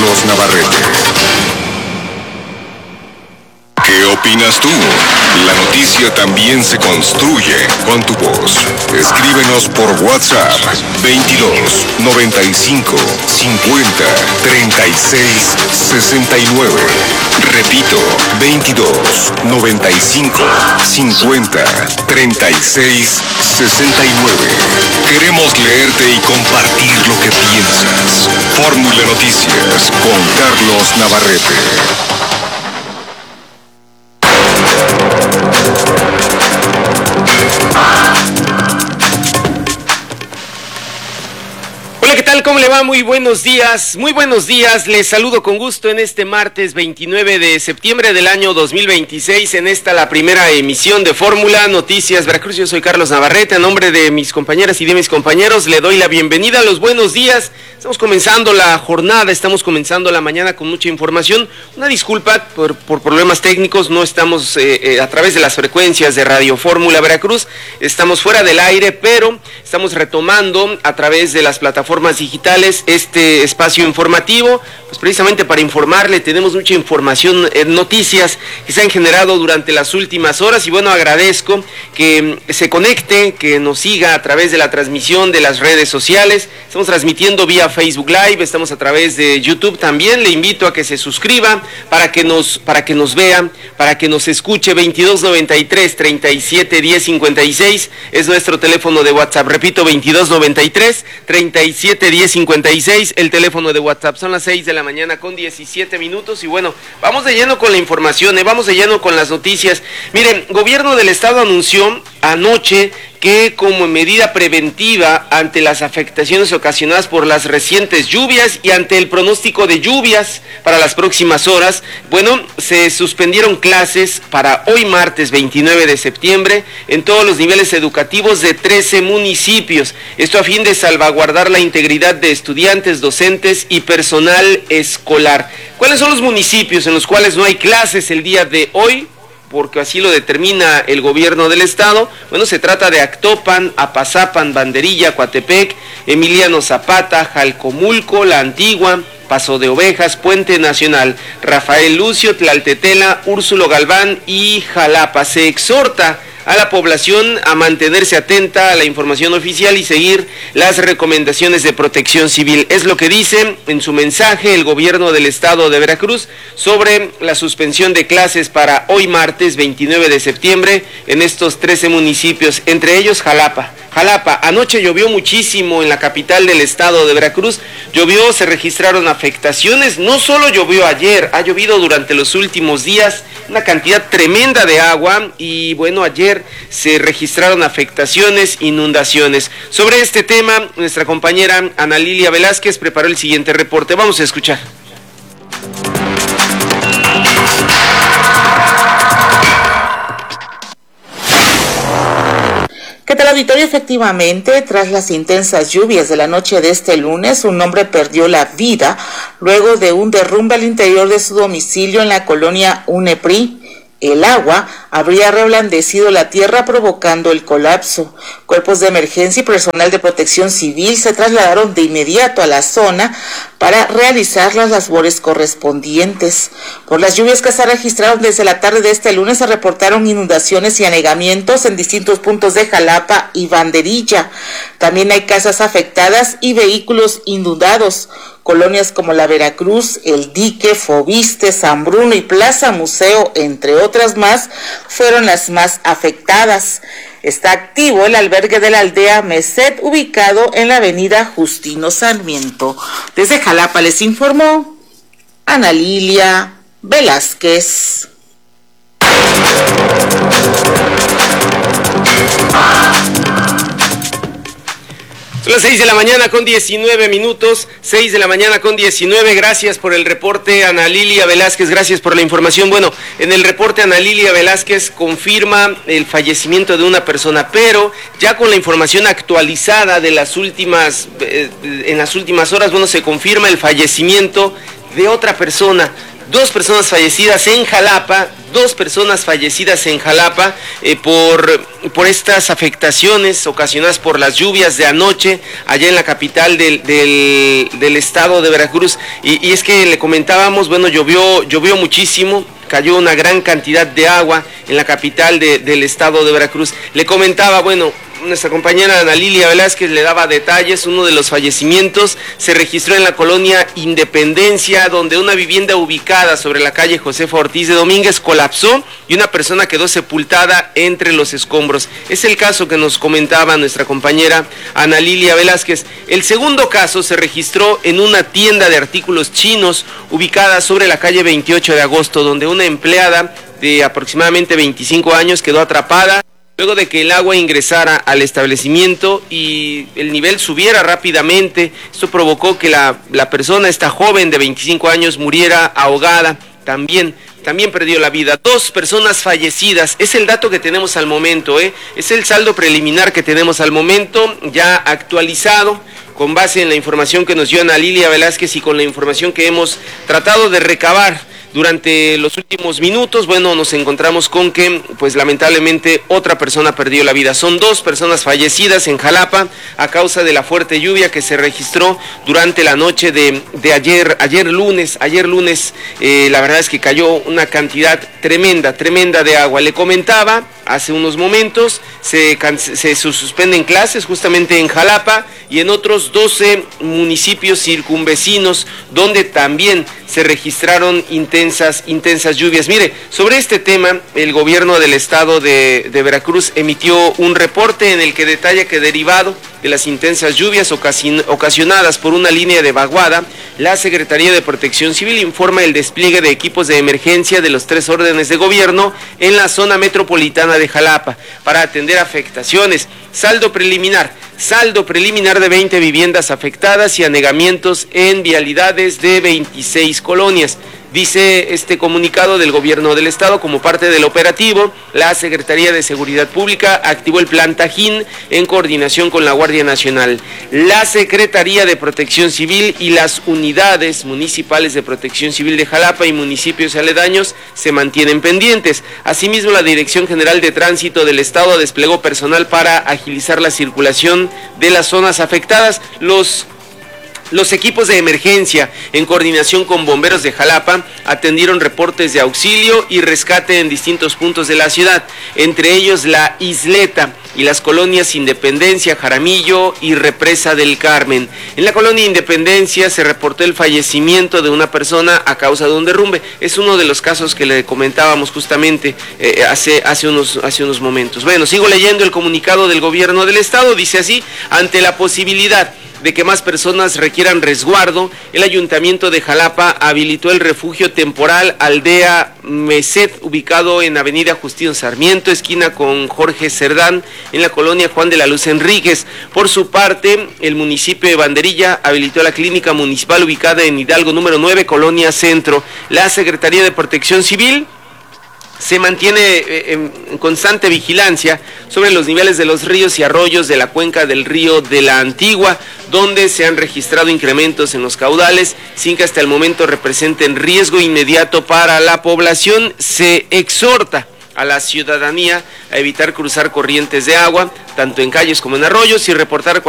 Carlos Navarrete. ¿Qué opinas tú? La noticia también se construye con tu voz. Escríbenos por WhatsApp 22 95 50 36 69. Repito, 22 95 50 36 69. Queremos leerte y compartir lo que piensas. Fórmula Noticias con Carlos Navarrete. Hola, ¿qué tal? ¿Cómo le va? Muy buenos días, les saludo con gusto en este martes 29 de septiembre del año 2026, en esta la primera emisión de Fórmula Noticias Veracruz. Yo soy Carlos Navarrete, a nombre de mis compañeras y de mis compañeros le doy la bienvenida, los buenos días. Estamos comenzando la jornada, estamos comenzando la mañana con mucha información. Una disculpa por problemas técnicos, no estamos a través de las frecuencias de Radio Fórmula Veracruz, estamos fuera del aire, pero estamos retomando a través de las plataformas digitales este espacio informativo, pues precisamente para informarle. Tenemos mucha información, noticias que se han generado durante las últimas horas, y bueno, agradezco que se conecte, que nos siga a través de la transmisión de las redes sociales. Estamos transmitiendo vía Facebook Live, estamos a través de YouTube también. Le invito a que se suscriba para que nos vea, para que nos escuche. 2293 37 10 56 es nuestro teléfono de WhatsApp. Repito, 2293 37 10 56, el teléfono de WhatsApp. Son las 6 de la mañana con 17 minutos y bueno, vamos de lleno con la información, vamos de lleno con las noticias. Miren, Gobierno del Estado anunció anoche que como medida preventiva ante las afectaciones ocasionadas por las recientes lluvias y ante el pronóstico de lluvias para las próximas horas, bueno, se suspendieron clases para hoy martes 29 de septiembre en todos los niveles educativos de 13 municipios. Esto a fin de salvaguardar la integridad de estudiantes, docentes y personal escolar. ¿Cuáles son los municipios en los cuales no hay clases el día de hoy? Porque así lo determina el gobierno del estado. Bueno, se trata de Actopan, Apazapan, Banderilla, Coatepec, Emiliano Zapata, Jalcomulco, La Antigua, Paso de Ovejas, Puente Nacional, Rafael Lucio, Tlaltetela, Úrsulo Galván y Jalapa. Se exhorta a la población a mantenerse atenta a la información oficial y seguir las recomendaciones de Protección Civil. Es lo que dice en su mensaje el gobierno del estado de Veracruz sobre la suspensión de clases para hoy martes 29 de septiembre en estos 13 municipios, entre ellos Jalapa. Anoche llovió muchísimo en la capital del estado de Veracruz, se registraron afectaciones, no solo llovió ayer, ha llovido durante los últimos días una cantidad tremenda de agua y bueno, ayer se registraron afectaciones, inundaciones. Sobre este tema, nuestra compañera Ana Lilia Velázquez preparó el siguiente reporte, vamos a escuchar. ¿Qué tal, auditorio? Efectivamente, tras las intensas lluvias de la noche de este lunes, un hombre perdió la vida luego de un derrumbe al interior de su domicilio en la colonia Unepri. El agua habría reblandecido la tierra provocando el colapso. Cuerpos de emergencia y personal de protección civil se trasladaron de inmediato a la zona para realizar las labores correspondientes. Por las lluvias que se registraron desde la tarde de este lunes, se reportaron inundaciones y anegamientos en distintos puntos de Jalapa y Banderilla. También hay casas afectadas y vehículos inundados. Colonias como La Veracruz, El Dique, Fobiste, San Bruno y Plaza Museo, entre otras más, fueron las más afectadas. Está activo el albergue de la aldea Meset, ubicado en la avenida Justino Sarmiento. Desde Jalapa les informó Ana Lilia Velázquez. Son las 6 de la mañana con 19 minutos, 6 de la mañana con 19, gracias por el reporte Ana Lilia Velázquez, gracias por la información. Bueno, en el reporte Ana Lilia Velázquez confirma el fallecimiento de una persona, pero ya con la información actualizada de las últimas, en las últimas horas, bueno, se confirma el fallecimiento de otra persona. 2 personas fallecidas en Jalapa, por estas afectaciones ocasionadas por las lluvias de anoche allá en la capital del estado de Veracruz. Y es que le comentábamos, bueno, llovió muchísimo, cayó una gran cantidad de agua en la capital del estado de Veracruz. Le comentaba, bueno, nuestra compañera Ana Lilia Velázquez le daba detalles. Uno de los fallecimientos se registró en la colonia Independencia, donde una vivienda ubicada sobre la calle Josefa Ortiz de Domínguez colapsó y una persona quedó sepultada entre los escombros. Es el caso que nos comentaba nuestra compañera Ana Lilia Velázquez. El segundo caso se registró en una tienda de artículos chinos ubicada sobre la calle 28 de agosto, donde una empleada de aproximadamente 25 años quedó atrapada luego de que el agua ingresara al establecimiento y el nivel subiera rápidamente. Esto provocó que la persona, esta joven de 25 años, muriera ahogada. También perdió la vida. 2 personas fallecidas, es el dato que tenemos al momento, es el saldo preliminar que tenemos al momento, ya actualizado, con base en la información que nos dio Ana Lilia Velázquez y con la información que hemos tratado de recabar durante los últimos minutos. Bueno, nos encontramos con que, pues lamentablemente, otra persona perdió la vida. Son 2 personas fallecidas en Jalapa a causa de la fuerte lluvia que se registró durante la noche de ayer lunes. La verdad es que cayó una cantidad tremenda de agua. Le comentaba hace unos momentos, se suspenden clases justamente en Jalapa y en otros 12 municipios circunvecinos donde también se registraron intensas lluvias. Mire, sobre este tema, el gobierno del estado de Veracruz emitió un reporte en el que detalla que, derivado de las intensas lluvias ocasionadas por una línea de vaguada, la Secretaría de Protección Civil informa el despliegue de equipos de emergencia de los 3 órdenes de gobierno en la zona metropolitana de Jalapa para atender afectaciones. Saldo preliminar de 20 viviendas afectadas y anegamientos en vialidades de 26 colonias. Dice este comunicado del gobierno del estado: como parte del operativo, la Secretaría de Seguridad Pública activó el Plan Tajín en coordinación con la Guardia Nacional. La Secretaría de Protección Civil y las unidades municipales de Protección Civil de Jalapa y municipios aledaños se mantienen pendientes. Asimismo, la Dirección General de Tránsito del estado desplegó personal para agilizar la circulación de las zonas afectadas. Los equipos de emergencia, en coordinación con bomberos de Jalapa, atendieron reportes de auxilio y rescate en distintos puntos de la ciudad, entre ellos la Isleta y las colonias Independencia, Jaramillo y Represa del Carmen. En la colonia Independencia se reportó el fallecimiento de una persona a causa de un derrumbe. Es uno de los casos que le comentábamos justamente hace unos momentos. Bueno, sigo leyendo el comunicado del gobierno del estado. Dice así: ante la posibilidad de que más personas requieran resguardo, el Ayuntamiento de Jalapa habilitó el refugio temporal Aldea Meset, ubicado en Avenida Justino Sarmiento, esquina con Jorge Cerdán, en la colonia Juan de la Luz Enríquez. Por su parte, el municipio de Banderilla habilitó la clínica municipal ubicada en Hidalgo número 9, Colonia Centro. La Secretaría de Protección Civil se mantiene en constante vigilancia sobre los niveles de los ríos y arroyos de la cuenca del río de la Antigua, donde se han registrado incrementos en los caudales sin que hasta el momento representen riesgo inmediato para la población. Se exhorta a la ciudadanía a evitar cruzar corrientes de agua, tanto en calles como en arroyos, y reportar